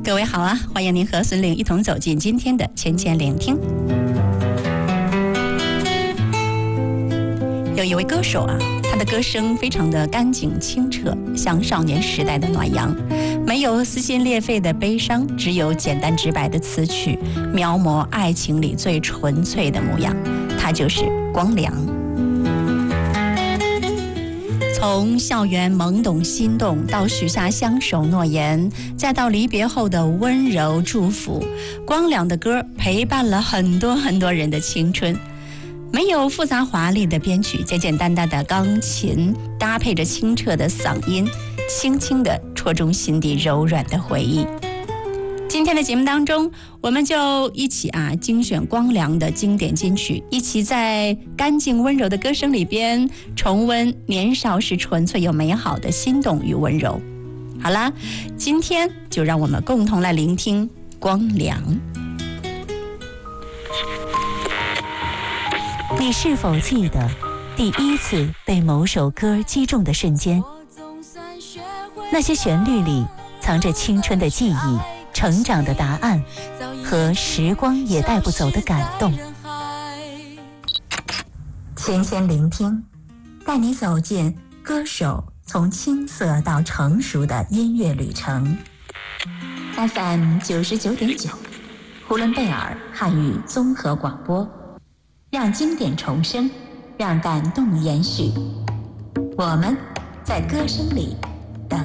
各位好啊，欢迎您和孙玲一同走进今天的千千聆听。有一位歌手啊，他的歌声非常的干净清澈，像少年时代的暖阳，没有撕心裂肺的悲伤，只有简单直白的词曲，描摹爱情里最纯粹的模样。他就是光良。从校园懵懂心动到许下相守诺言，再到离别后的温柔祝福，光良的歌陪伴了很多很多人的青春。没有复杂华丽的编曲，简简单单的钢琴搭配着清澈的嗓音，轻轻地戳中心底柔软的回忆。今天的节目当中，我们就一起精选光良的经典金曲，一起在干净温柔的歌声里边重温年少时纯粹又美好的心动与温柔。好啦，今天就让我们共同来聆听光良。 你是否记得第一次被某首歌击中的瞬间？那些旋律里藏着青春的记忆，成长的答案，和时光也带不走的感动。 千千聆听，带你走进歌手从青涩到成熟的音乐旅程。FM 99.9，呼伦贝尔汉语综合广播，让经典重生，让感动延续。我们在歌声里